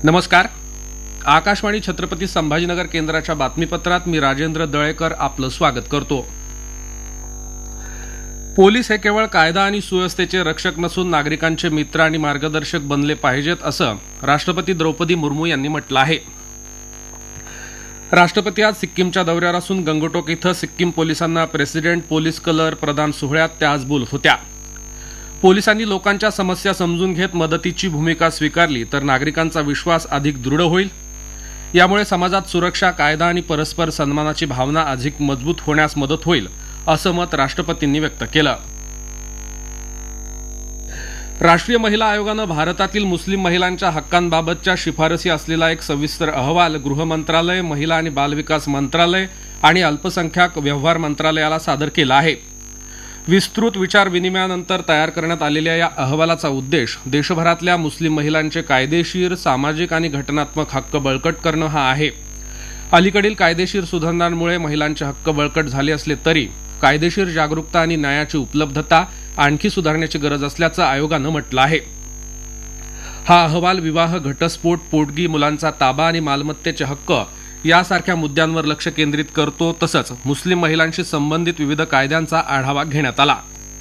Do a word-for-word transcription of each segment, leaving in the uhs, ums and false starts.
नमस्कार. आकाशवाणी छत्रपती संभाजीनगर केंद्राच्या बातमीपत्रात मी राजेंद्र दळेकर आपलं स्वागत करतो. पोलीस हे केवळ कायदा आणि सुव्यवस्थेचे रक्षक नसून नागरिकांचे मित्र आणि मार्गदर्शक बनले पाहिजेत असं राष्ट्रपती द्रौपदी मुर्मू यांनी म्हटलं आहे. राष्ट्रपती आज सिक्कीमच्या दौऱ्यावर असून गंगटोक इथं सिक्कीम पोलिसांना प्रेसिडेंट पोलीस कलर प्रदान सोहळ्यात त्या आज बोलत होत्या. पोलिसांनी लोकांच्या समस्या समजून घेत मदतीची भूमिका स्वीकारली तर नागरिकांचा विश्वास अधिक दृढ होईल. यामुळे समाजात सुरक्षा, कायदा आणि परस्पर सन्मानाची भावना अधिक मजबूत होण्यास मदत होईल असं मत राष्ट्रपतींनी व्यक्त केलं. राष्ट्रीय महिला आयोगानं भारतातील मुस्लिम महिलांच्या हक्कांबाबतच्या शिफारसी असलेला एक सविस्तर अहवाल गृह मंत्रालय, महिला आणि बालविकास मंत्रालय आणि अल्पसंख्याक व्यवहार मंत्रालयाला सादर केला आहे. विस्तृत विचार विनिमयानंतर तयार करण्यात आलेल्या या अहवालाचा उद्देश देशभरातल्या मुस्लिम महिलांचे कायदेशीर, सामाजिक आणि घटनात्मक हक्क बळकट करणं हा आहे. अलीकडील कायदेशीर सुधारणांमुळे महिलांचे हक्क बळकट झाले असले तरी कायदेशीर जागरूकता आणि न्यायाची उपलब्धता आणखी सुधारण्याची गरज असल्याचं आयोगानं म्हटलं आहे. हा अहवाल विवाह, घटस्फोट, पोटगी, मुलांचा ताबा आणि मालमत्तेचे हक्क यासारख्या मुद्द्यांवर लक्ष केंद्रित करतो. तसंच मुस्लिम महिलांशी संबंधित विविध कायद्यांचा आढावा घेण्यात आला.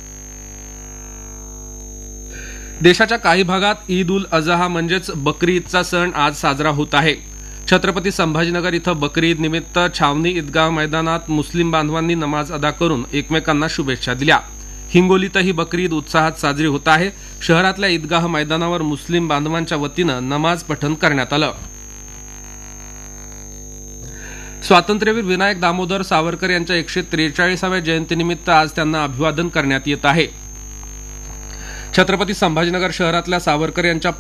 देशाच्या काही भागात ईद उल अजहा म्हणजेच बकरी ईदचा सण आज साजरा होत आहे. छत्रपती संभाजीनगर इथं बकरी ईद निमित्त छावणी ईदगाह मैदानात मुस्लिम बांधवांनी नमाज अदा करून एकमेकांना शुभेच्छा दिल्या. हिंगोलीतही बकरी ईद उत्साहात साजरी होत आहे. शहरातल्या ईदगाह मैदानावर मुस्लिम बांधवांच्या वतीनं नमाज पठण करण्यात आलं. स्वातंत्र्यवीर विनायक दामोदर सावरकर यांच्या एकशे त्रेचाळीसाव्या जयंतीनिमित्त आज त्यांना अभिवादन करण्यात येत आहे. छत्रपती संभाजीनगर शहरातल्या सावरकर यांच्या